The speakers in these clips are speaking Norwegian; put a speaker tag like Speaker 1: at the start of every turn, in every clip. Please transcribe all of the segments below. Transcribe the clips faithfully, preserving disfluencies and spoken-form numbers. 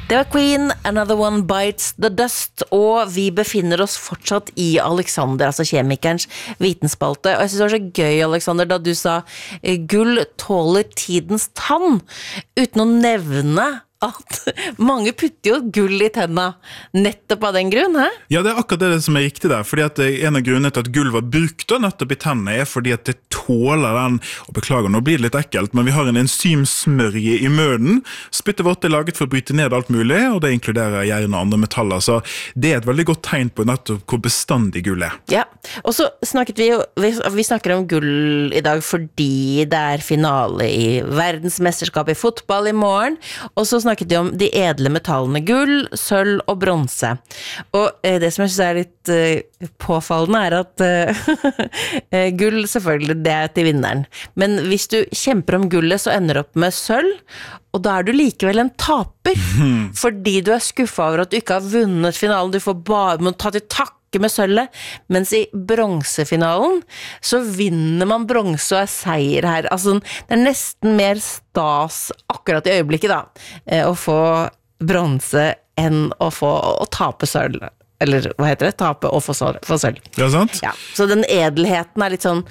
Speaker 1: Det var Queen, Another One Bites the Dust, og vi befinner oss fortsatt i Alexander, altså kjemikerens vitenspalte. Og jeg synes det var så gøy, Alexander, da du sa gull tåler tidens tann, uten å nevne at mange putter jo gull i tenna nettopp av den grunn, hæ?
Speaker 2: Ja, det er akkurat det som er riktig der, fordi at en av grunnene til at gull var brukt da, nettopp i tennene er fordi at det tåler den, og beklager, nå blir det litt ekkelt, men vi har en enzymsmørje i munnen. Spyttet vårt er laget for å bryte ned alt mulig, og det inkluderer jern og andre metaller, så det er et veldig godt tegn på nettopp hvor bestandig gull er.
Speaker 1: Ja, og så snakket vi jo, vi, vi snakker om gull i dag fordi det er finale i verdensmesterskap i fotball i morgen, og så snakket vi om de edle metallene gull, sølv og bronse. Og eh, det som jeg synes er litt eh, påfallende er at eh, gull selvfølgelig det er til vinneren. Men hvis du kjemper om gullet så ender du opp med sølv, og da er du likevel en taper, mm. fordi du er skuffet over at du ikke har vunnet finalen. Du får bare må ta til takke med sølvet, mens i bronsefinalen så vinner man bronse og er seier her. Altså, det er nesten mer stas akkurat i øyeblikket da, å få bronse enn å få å tape sølv. Eller hva heter det? Tape og få sølv.
Speaker 2: Ja, sant?
Speaker 1: Ja, så den edelheten er litt sånn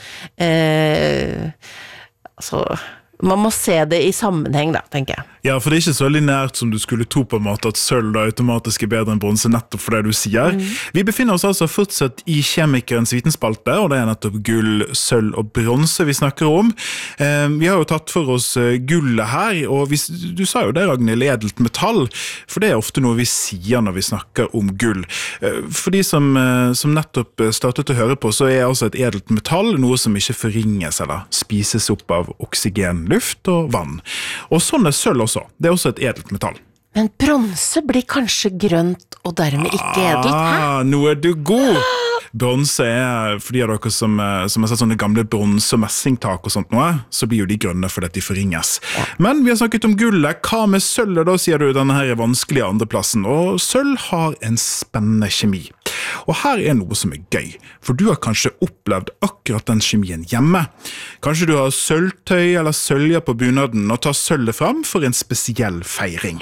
Speaker 1: eh, altså, man må se det i sammenheng da, tenker jeg.
Speaker 2: Ja, for det er ikke så lineært som du skulle tro på en måte at sølv da automatisk er bedre enn bronse nettopp for det du sier. Mm. Vi befinner oss altså fortsatt i kjemikerens vitenspalte, og det er nettopp gull, sølv og bronse vi snakker om. Eh, vi har jo tatt for oss gullet her, og vi, du sa jo det, Ragnhild, edelt metall, for det er ofte noe vi sier når vi snakker om gull. Eh, for de som, eh, som nettopp startet å høre på, så er altså et edelt metall noe som ikke forringes eller spises opp av oksygen, luft og vann. Og sånn er sølv også. Det er også et edelt metall.
Speaker 1: Men bronse blir kanskje grønt og dermed ikke edelt, hæ?
Speaker 2: Ah, nå er du god! Bronse er, for de av dere som, som har sett sånne gamle bronse- og messingtak og sånt noe, så blir jo de grønne fordi de forringes. Ja. Men vi har snakket om gullet. Hva med sølvet da, sier du, denne her er vanskelige andreplassen. Og sølv har en spennende kjemi. Og her er noe som er gøy, for du har kanskje opplevd akkurat den kjemien hjemme. Kanskje du har sølvtøy eller søljer på bunaden og tar sølvet frem for en spesiell feiring.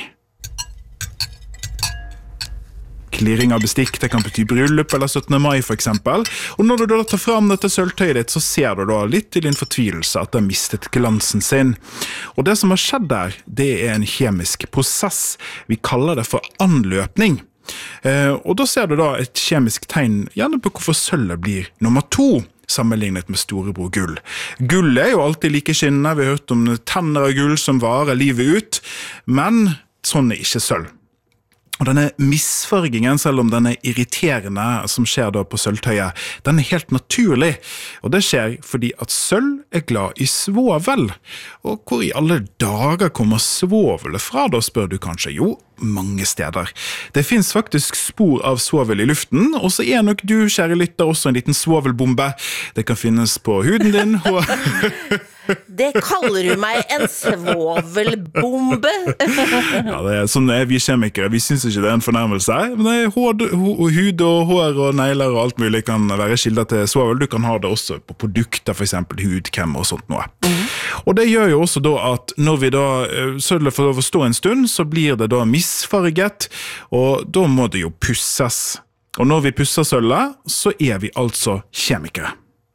Speaker 2: Klirring av bestikk, det kan bety bryllup eller syttende mai for eksempel. Og når du da tar frem dette sølvtøyet ditt, så ser du da litt til din fortvilelse at det har mistet glansen sin. Og det som har skjedd der, det er en kjemisk prosess. Vi kaller det for anløpning. Eh, og da ser du da et kjemisk tegn gjerne på hvorfor sølvet blir nummer to sammenlignet med storebror gull. Gull er jo alltid like skinnende, vi har hørt om tenner av gull som varer livet ut, men sånn er ikke sølv. Og denne misfargingen, selv om den er irriterende som skjer da på sølvtøyet, den er helt naturlig. Og det skjer fordi at sølv er glad i svovel. Og hvor i alle dager kommer svovelet fra, da spør du kanskje? Jo, mange steder. Det finnes faktisk spor av svovel i luften, og så er nok du, kjære lytter, også en liten svovelbombe. Det kan finnes på huden din. Og
Speaker 1: det kaller du meg en svovelbombe.
Speaker 2: Ja, det er sånn er vi kjemikere. Vi synes ikke det er en fornærmelse. Men det er hud, hud og hår og negler og alt mulig kan være kilder til svovel. Du kan ha det også på produkter, for eksempel hudkrem og sånt noe. Mm. Og det gjør jo også da at når vi da sølvet får lov å stå en stund, så blir det da misfarget, og da må det jo pusses. Og når vi pusser sølvet, så er vi altså kjemikere.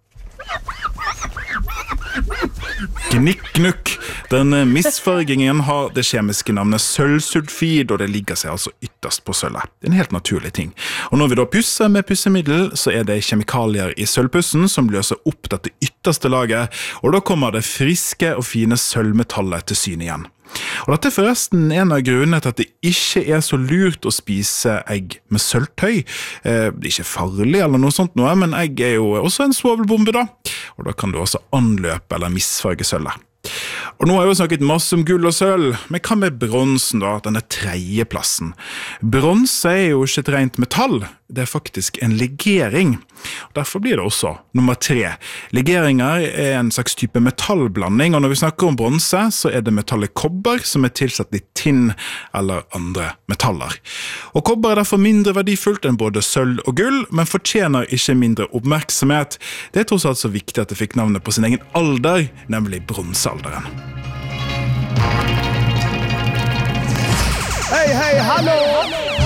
Speaker 2: Gnikk-nukk. Den misfargingen har det kjemiske navnet sølvsulfid, og det ligger seg altså ytterst på sølvet. Det er en helt naturlig ting. Og når vi da pusser med pussemiddel, så er det kjemikalier i sølvpussen som løser opp dette ytterste laget, og da kommer det friske og fine sølvmetallet til syne igjen. Og dette er forresten en av grunnene til at det ikke er så lurt å spise egg med sølvtøy. Eh, det er ikke farlig eller noe sånt noe, men egg er jo også en svovelbombe da. Og da kan du også anløpe eller misfarge sølvet. Og nå har jeg jo snakket masse om gull og sølv, men hva med bronsen da, denne tredje plassen? Bronse er jo ikke et rent metall, det er faktisk en legering. Og derfor blir det også nummer tre. Legeringer er en slags type metallblanding, og når vi snakker om bronse, så er det metallet kobber som er tilsatt i tinn eller andre metaller. Og kobber er derfor mindre verdifullt enn både sølv og gull, men fortjener ikke mindre oppmerksomhet. Det er tross alt så viktig at det fikk navnet på sin egen alder, nemlig bronsealderen.
Speaker 3: Hei, hei, hei, hallo!